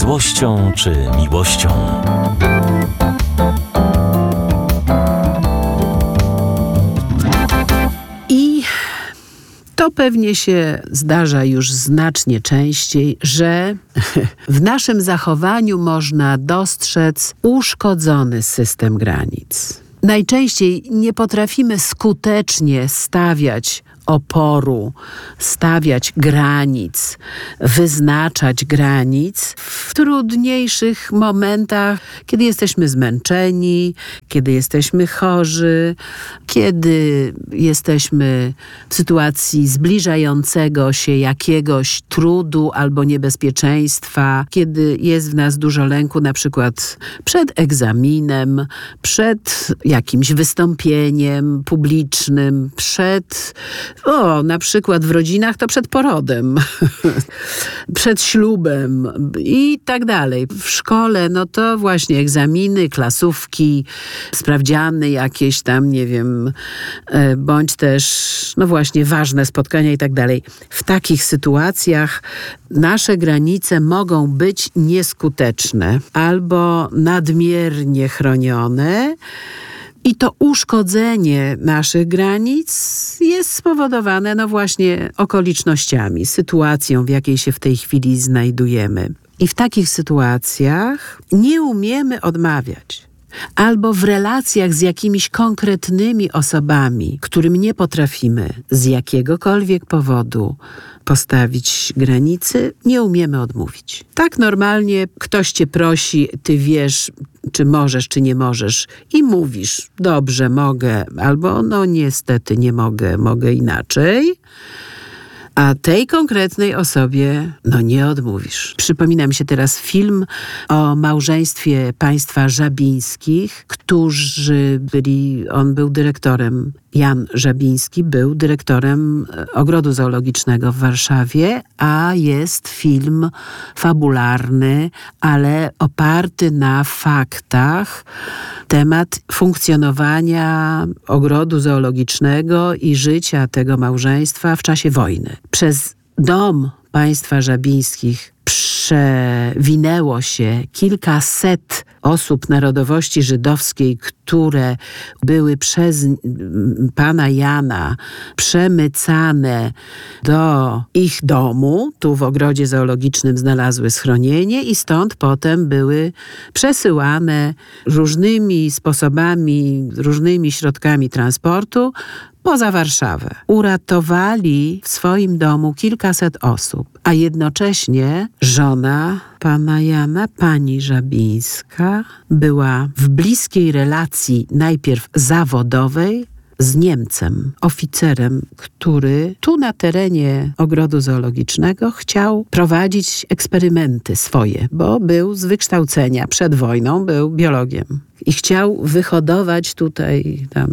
złością czy miłością. I to pewnie się zdarza już znacznie częściej, że w naszym zachowaniu można dostrzec uszkodzony system granic. Najczęściej nie potrafimy skutecznie stawiać oporu, stawiać granic, wyznaczać granic w trudniejszych momentach, kiedy jesteśmy zmęczeni, kiedy jesteśmy chorzy, kiedy jesteśmy w sytuacji zbliżającego się jakiegoś trudu albo niebezpieczeństwa, kiedy jest w nas dużo lęku, na przykład przed egzaminem, przed jakimś wystąpieniem publicznym, na przykład w rodzinach to przed porodem, przed ślubem i tak dalej. W szkole, no to właśnie egzaminy, klasówki, sprawdziany jakieś tam, nie wiem, bądź też, no właśnie, ważne spotkania i tak dalej. W takich sytuacjach nasze granice mogą być nieskuteczne albo nadmiernie chronione. I to uszkodzenie naszych granic jest spowodowane, no właśnie, okolicznościami, sytuacją, w jakiej się w tej chwili znajdujemy. I w takich sytuacjach nie umiemy odmawiać. Albo w relacjach z jakimiś konkretnymi osobami, którym nie potrafimy z jakiegokolwiek powodu postawić granicy, nie umiemy odmówić. Tak normalnie ktoś cię prosi, ty wiesz, czy możesz, czy nie możesz i mówisz, dobrze, mogę, albo no niestety nie mogę, mogę inaczej. A tej konkretnej osobie, no nie odmówisz. Przypomina mi się teraz film o małżeństwie państwa Żabińskich, on był dyrektorem, Jan Żabiński był dyrektorem Ogrodu Zoologicznego w Warszawie, a jest film fabularny, ale oparty na faktach, temat funkcjonowania Ogrodu Zoologicznego i życia tego małżeństwa w czasie wojny. Przez dom państwa Żabińskich przewinęło się kilkaset osób narodowości żydowskiej, które były przez pana Jana przemycane do ich domu. Tu w ogrodzie zoologicznym znalazły schronienie i stąd potem były przesyłane różnymi sposobami, różnymi środkami transportu poza Warszawę. Uratowali w swoim domu kilkaset osób, a jednocześnie żona pana Jana, pani Żabińska, była w bliskiej relacji najpierw zawodowej z Niemcem, oficerem, który tu na terenie Ogrodu Zoologicznego chciał prowadzić eksperymenty swoje, bo był z wykształcenia, przed wojną był biologiem. I chciał wyhodować tutaj tam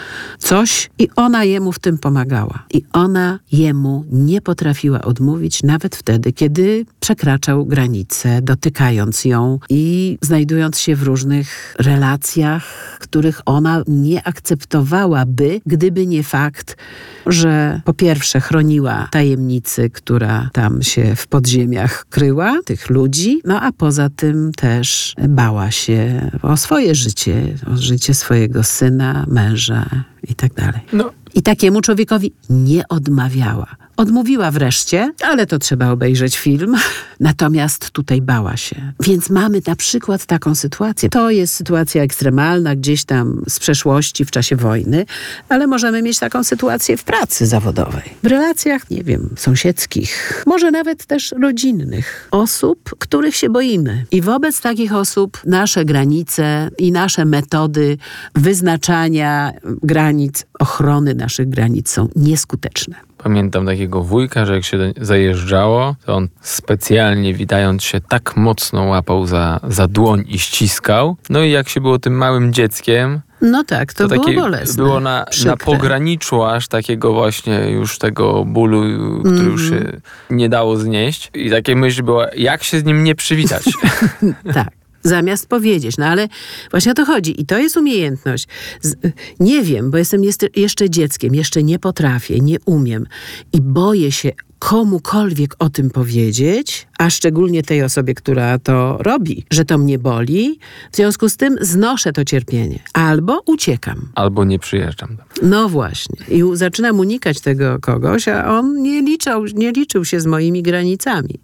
coś i ona jemu w tym pomagała. I ona jemu nie potrafiła odmówić nawet wtedy, kiedy przekraczał granicę, dotykając ją i znajdując się w różnych relacjach, których ona nie akceptowałaby, gdyby nie fakt, że po pierwsze chroniła tajemnicy, która tam się w podziemiach kryła, tych ludzi, no a poza tym też bała się o swoje życie, o życie swojego syna, męża i tak dalej. I takiemu człowiekowi nie odmawiała. Odmówiła wreszcie, ale to trzeba obejrzeć film. Natomiast tutaj bała się. Więc mamy na przykład taką sytuację. To jest sytuacja ekstremalna, gdzieś tam z przeszłości w czasie wojny, ale możemy mieć taką sytuację w pracy zawodowej. W relacjach, nie wiem, sąsiedzkich, może nawet też rodzinnych. Osób, których się boimy. I wobec takich osób nasze granice i nasze metody wyznaczania granic, ochrony naszych granic są nieskuteczne. Pamiętam takiego wujka, że jak się zajeżdżało, to on specjalnie witając się tak mocno łapał za dłoń i ściskał. No i jak się było tym małym dzieckiem, no tak, to było bolesne. Było na pograniczu aż takiego właśnie już tego bólu, który już się nie dało znieść. I takie myśl była, jak się z nim nie przywitać. Tak. Zamiast powiedzieć. No ale właśnie o to chodzi. I to jest umiejętność. Nie wiem, bo jestem jeszcze dzieckiem, jeszcze nie potrafię, nie umiem i boję się komukolwiek o tym powiedzieć, a szczególnie tej osobie, która to robi, że to mnie boli. W związku z tym znoszę to cierpienie. Albo uciekam. Albo nie przyjeżdżam. No właśnie. I zaczynam unikać tego kogoś, a on nie liczył się z moimi granicami.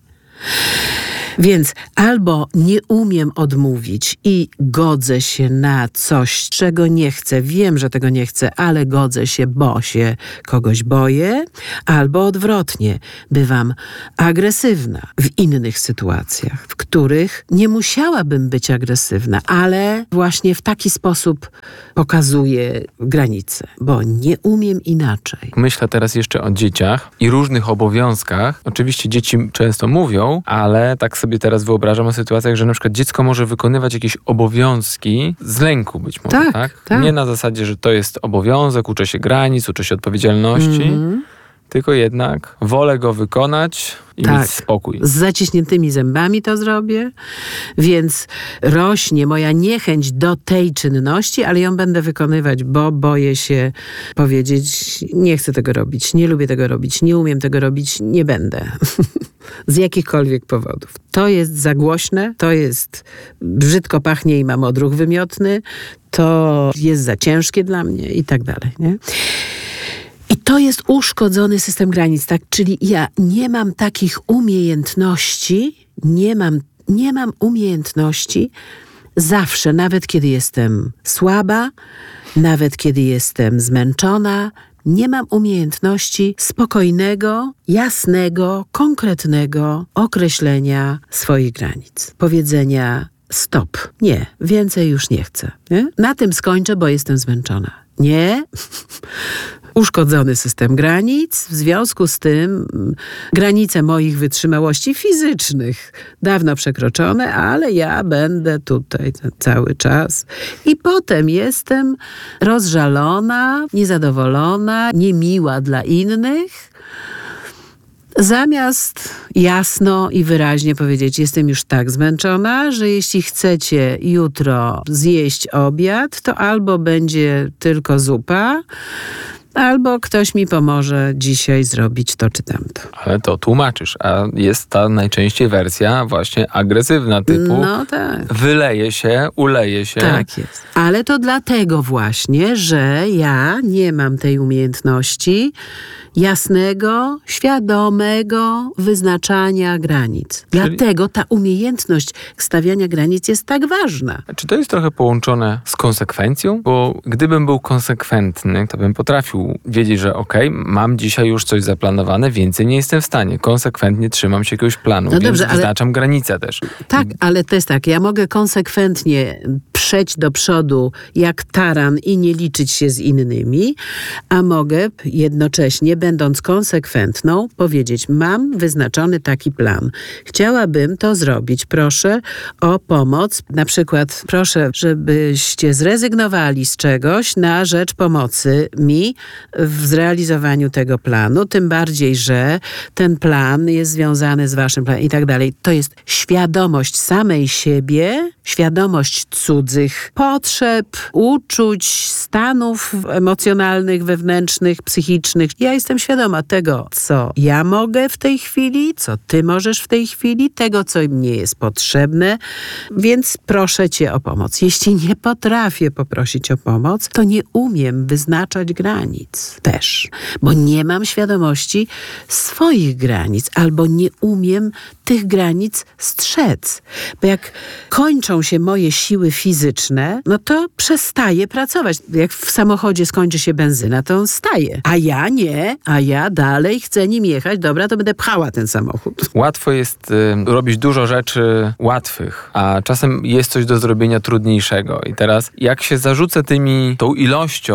Więc albo nie umiem odmówić i godzę się na coś, czego nie chcę. Wiem, że tego nie chcę, ale godzę się, bo się kogoś boję. Albo odwrotnie, bywam agresywna w innych sytuacjach, w których nie musiałabym być agresywna, ale właśnie w taki sposób pokazuję granice, bo nie umiem inaczej. Myślę teraz jeszcze o dzieciach i różnych obowiązkach. Oczywiście dzieci często mówią, ale tak sobie teraz wyobrażam o sytuacjach, że na przykład dziecko może wykonywać jakieś obowiązki z lęku być może, tak? Nie na zasadzie, że to jest obowiązek, uczę się granic, uczę się odpowiedzialności, tylko jednak wolę go wykonać i mieć spokój. Z zaciśniętymi zębami to zrobię, więc rośnie moja niechęć do tej czynności, ale ją będę wykonywać, bo boję się powiedzieć, nie chcę tego robić, nie lubię tego robić, nie umiem tego robić, nie będę. Z jakichkolwiek powodów. To jest za głośne, to jest brzydko pachnie i mam odruch wymiotny, to jest za ciężkie dla mnie i tak dalej, nie? I to jest uszkodzony system granic, tak? Czyli ja nie mam takich umiejętności, nie mam umiejętności zawsze, nawet kiedy jestem słaba, nawet kiedy jestem zmęczona, nie mam umiejętności spokojnego, jasnego, konkretnego określenia swoich granic. Powiedzenia stop. Nie, więcej już nie chcę. Nie? Na tym skończę, bo jestem zmęczona. Nie. Uszkodzony system granic, w związku z tym granice moich wytrzymałości fizycznych dawno przekroczone, ale ja będę tutaj cały czas. I potem jestem rozżalona, niezadowolona, niemiła dla innych. Zamiast jasno i wyraźnie powiedzieć, jestem już tak zmęczona, że jeśli chcecie jutro zjeść obiad, to albo będzie tylko zupa, albo ktoś mi pomoże dzisiaj zrobić to czy tamto. Ale to tłumaczysz, a jest ta najczęściej wersja właśnie agresywna typu wyleje się, uleje się. Tak jest. Ale to dlatego właśnie, że ja nie mam tej umiejętności jasnego, świadomego wyznaczania granic. Dlatego ta umiejętność stawiania granic jest tak ważna. Czy to jest trochę połączone z konsekwencją? Bo gdybym był konsekwentny, to bym potrafił wiedzieć, że mam dzisiaj już coś zaplanowane, więcej nie jestem w stanie. Konsekwentnie trzymam się jakiegoś planu, więc dobrze, wyznaczam granicę też. Tak, ale to jest tak, ja mogę konsekwentnie przejść do przodu jak taran i nie liczyć się z innymi, a mogę jednocześnie, będąc konsekwentną, powiedzieć, mam wyznaczony taki plan. Chciałabym to zrobić. Proszę o pomoc. Na przykład proszę, żebyście zrezygnowali z czegoś na rzecz pomocy mi w zrealizowaniu tego planu. Tym bardziej, że ten plan jest związany z waszym planem i tak dalej. To jest świadomość samej siebie, świadomość cudzych potrzeb, uczuć, stanów emocjonalnych, wewnętrznych, psychicznych. Ja jestem świadoma tego, co ja mogę w tej chwili, co ty możesz w tej chwili, tego, co mnie jest potrzebne, więc proszę cię o pomoc. Jeśli nie potrafię poprosić o pomoc, to nie umiem wyznaczać granic też, bo nie mam świadomości swoich granic, albo nie umiem tych granic strzec. Bo jak kończą się moje siły fizyczne, no to przestaję pracować. Jak w samochodzie skończy się benzyna, to on staje. A ja nie, a ja dalej chcę nim jechać. Dobra, to będę pchała ten samochód. Łatwo jest robić dużo rzeczy łatwych, a czasem jest coś do zrobienia trudniejszego. I teraz jak się zarzucę tą ilością,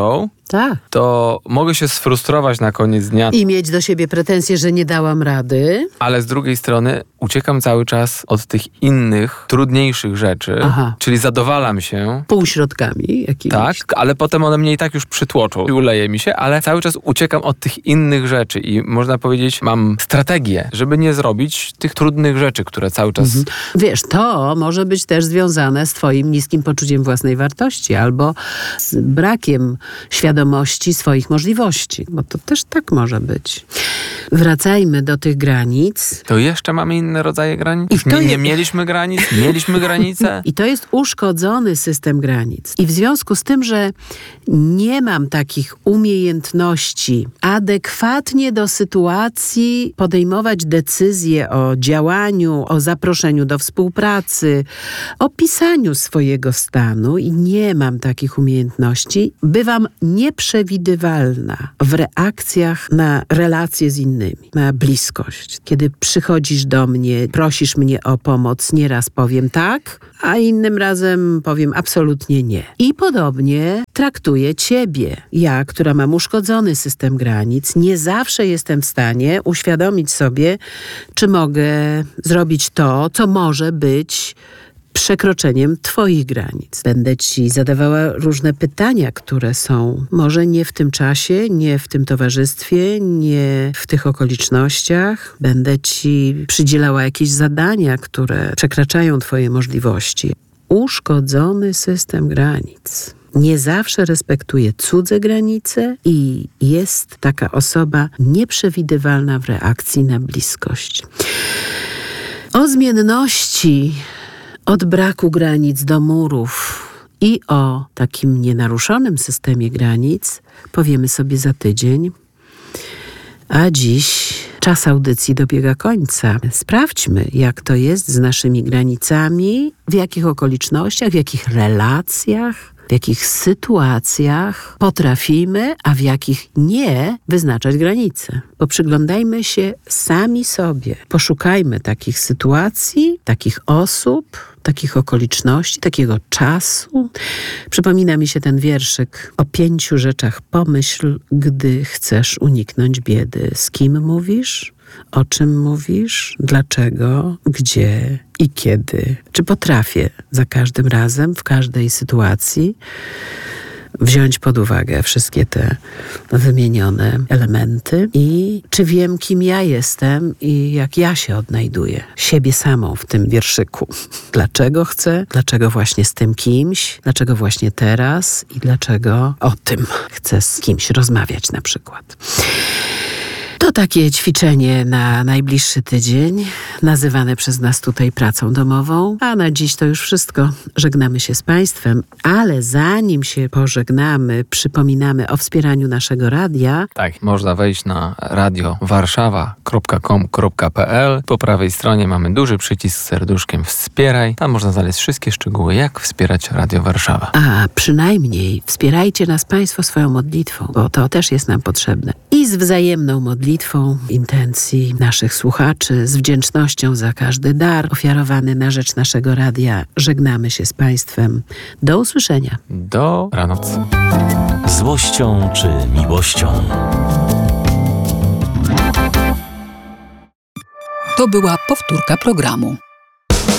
Tak. to mogę się sfrustrować na koniec dnia. I mieć do siebie pretensje, że nie dałam rady. Ale z drugiej strony uciekam cały czas od tych innych, trudniejszych rzeczy, Aha. czyli zadowalam się. Półśrodkami jakimiś. Tak, ale potem one mnie i tak już przytłoczą i uleje mi się, ale cały czas uciekam od tych innych rzeczy i można powiedzieć, mam strategię, żeby nie zrobić tych trudnych rzeczy, które cały czas... Wiesz, to może być też związane z twoim niskim poczuciem własnej wartości albo z brakiem świadomości swoich możliwości, bo to też tak może być. Wracajmy do tych granic. To jeszcze mamy inne rodzaje granic? I Już to nie je- mieliśmy granic? Mieliśmy granice? I to jest uszkodzony system granic. I w związku z tym, że nie mam takich umiejętności adekwatnie do sytuacji podejmować decyzje o działaniu, o zaproszeniu do współpracy, o pisaniu swojego stanu i nie mam takich umiejętności, bywam nieprzewidywalna w reakcjach na relacje z innymi, na bliskość. Kiedy przychodzisz do mnie, prosisz mnie o pomoc, nieraz powiem tak, a innym razem powiem absolutnie nie. I podobnie traktuję ciebie. Ja, która mam uszkodzony system granic, nie zawsze jestem w stanie uświadomić sobie, czy mogę zrobić to, co może być przekroczeniem twoich granic. Będę ci zadawała różne pytania, które są może nie w tym czasie, nie w tym towarzystwie, nie w tych okolicznościach. Będę ci przydzielała jakieś zadania, które przekraczają twoje możliwości. Uszkodzony system granic. Nie zawsze respektuje cudze granice i jest taka osoba nieprzewidywalna w reakcji na bliskość. O zmienności od braku granic do murów i o takim nienaruszonym systemie granic powiemy sobie za tydzień. A dziś czas audycji dobiega końca. Sprawdźmy, jak to jest z naszymi granicami, w jakich okolicznościach, w jakich relacjach, w jakich sytuacjach potrafimy, a w jakich nie wyznaczać granice. Bo przyglądajmy się sami sobie. Poszukajmy takich sytuacji, takich osób, takich okoliczności, takiego czasu. Przypomina mi się ten wierszyk o 5 rzeczach pomyśl, gdy chcesz uniknąć biedy. Z kim mówisz? O czym mówisz? Dlaczego? Gdzie? I kiedy? Czy potrafię za każdym razem, w każdej sytuacji wziąć pod uwagę wszystkie te wymienione elementy i czy wiem, kim ja jestem i jak ja się odnajduję. Siebie samą w tym wierszyku. Dlaczego chcę? Dlaczego właśnie z tym kimś? Dlaczego właśnie teraz? I dlaczego o tym chcę z kimś rozmawiać na przykład. To takie ćwiczenie na najbliższy tydzień, nazywane przez nas tutaj pracą domową. A na dziś to już wszystko. Żegnamy się z Państwem, ale zanim się pożegnamy, przypominamy o wspieraniu naszego radia. Tak, można wejść na radiowarszawa.com.pl. Po prawej stronie mamy duży przycisk z serduszkiem Wspieraj. Tam można znaleźć wszystkie szczegóły, jak wspierać Radio Warszawa. A przynajmniej wspierajcie nas Państwo swoją modlitwą, bo to też jest nam potrzebne. I z wzajemną modlitwą intencji naszych słuchaczy, z wdzięcznością za każdy dar ofiarowany na rzecz naszego radia, żegnamy się z Państwem. Do usłyszenia. Dobranoc. Złością czy miłością? To była powtórka programu.